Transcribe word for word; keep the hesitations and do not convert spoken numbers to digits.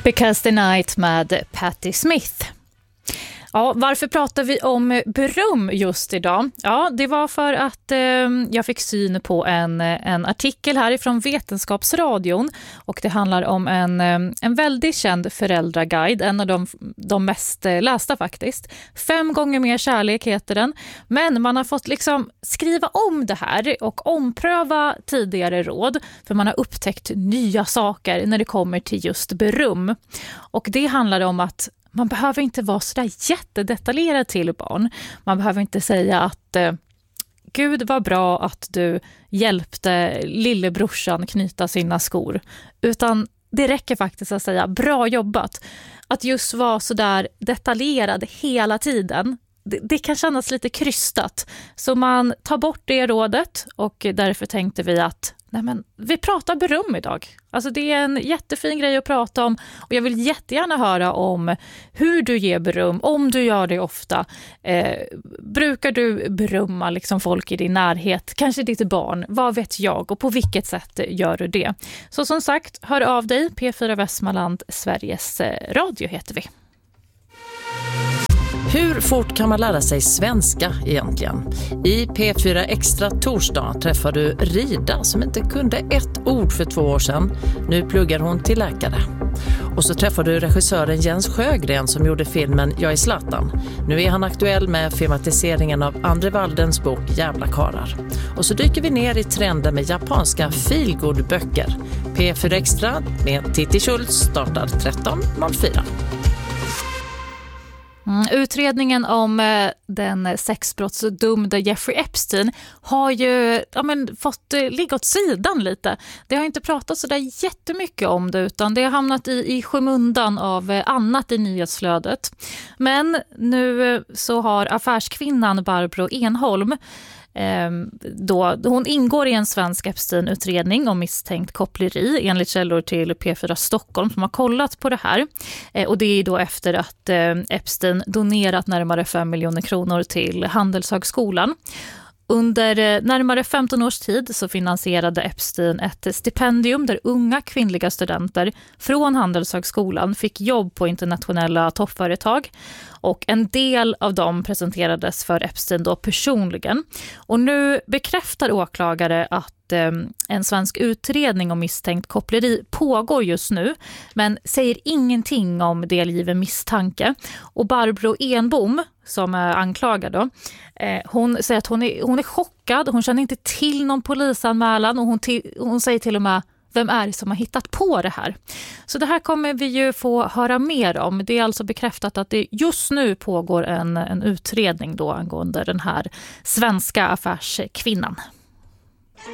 Because the Night med Patti Smith. Ja, varför pratar vi om beröm just idag? Ja, det var för att eh, jag fick syn på en, en artikel härifrån Vetenskapsradion, och det handlar om en, en väldigt känd föräldraguide, en av de, de mest lästa faktiskt. Fem gånger mer kärlek heter den, men man har fått liksom skriva om det här och ompröva tidigare råd, för man har upptäckt nya saker när det kommer till just beröm. Och det handlar om att man behöver inte vara så där jättedetaljerad till barn. Man behöver inte säga att eh, Gud var bra att du hjälpte lillebrorsan knyta sina skor. Utan det räcker faktiskt att säga bra jobbat. Att just vara så där detaljerad hela tiden, det, det kan kännas lite krystat. Så man tar bort det rådet, och därför tänkte vi att nej men, vi pratar beröm idag. Alltså det är en jättefin grej att prata om, och jag vill jättegärna höra om hur du ger beröm, om du gör det ofta. Eh, brukar du berömma liksom folk i din närhet, kanske ditt barn, vad vet jag, och på vilket sätt gör du det? Så som sagt, hör av dig, P fyra Västmanland, Sveriges Radio heter vi. Hur fort kan man lära sig svenska egentligen? I P fyra Extra torsdag träffar du Rida som inte kunde ett ord för två år sedan. Nu pluggar hon till läkare. Och så träffar du regissören Jens Sjögren som gjorde filmen Jag är Zlatan. Nu är han aktuell med filmatiseringen av Andre Waldens bok Jävla karar. Och så dyker vi ner i trenden med japanska feelgood-böcker. P fyra Extra med Titti Schultz startar tretton noll fyra. Mm, utredningen om eh, den sexbrottsdömde Jeffrey Epstein har ju ja, men, fått eh, ligga åt sidan lite. Det har inte pratat så där jättemycket om det, utan det har hamnat i, i skymundan av eh, annat i nyhetsflödet. Men nu eh, så har affärskvinnan Barbro Enholm Då, hon ingår i en svensk Epstein-utredning om misstänkt koppleri enligt källor till P fyra Stockholm som har kollat på det här. Och det är då efter att Epstein donerat närmare fem miljoner kronor till Handelshögskolan. Under närmare femton års tid så finansierade Epstein ett stipendium där unga kvinnliga studenter från Handelshögskolan fick jobb på internationella toppföretag. Och en del av dem presenterades för Epstein då personligen. Och nu bekräftar åklagare att eh, en svensk utredning om misstänkt koppleri pågår just nu, men säger ingenting om delgiven misstanke. Och Barbro Enbom, som är anklagad då, eh, hon säger att hon är, hon är chockad, hon känner inte till någon polisanmälan, och hon, till, hon säger till och med vem är det som har hittat på det här? Så det här kommer vi ju få höra mer om. Det är alltså bekräftat att det just nu pågår en, en utredning då angående den här svenska affärskvinnan.